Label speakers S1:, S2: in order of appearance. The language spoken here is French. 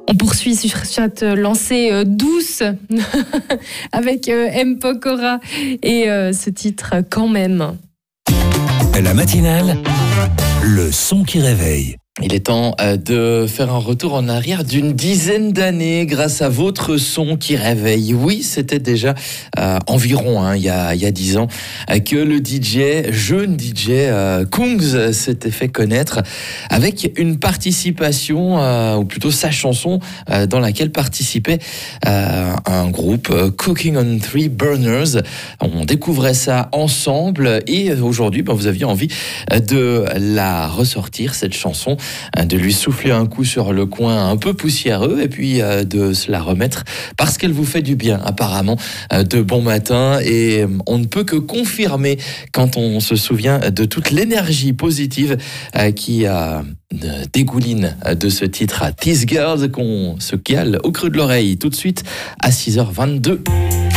S1: On poursuit sur cette lancée douce avec M. Pokora et ce titre Quand même.
S2: La matinale, le son qui réveille.
S3: Il est temps de faire un retour en arrière d'une dizaine d'années grâce à votre son qui réveille. Oui, c'était déjà environ il y a 10 ans que le jeune DJ Kungs s'était fait connaître avec une participation, ou plutôt sa chanson dans laquelle participait un groupe Cooking on Three Burners. On découvrait ça ensemble et aujourd'hui vous aviez envie de la ressortir, cette chanson, de lui souffler un coup sur le coin un peu poussiéreux et puis de se la remettre parce qu'elle vous fait du bien apparemment de bon matin, et on ne peut que confirmer quand on se souvient de toute l'énergie positive qui dégouline de ce titre These Girls, qu'on se cale au creux de l'oreille tout de suite à 6h22.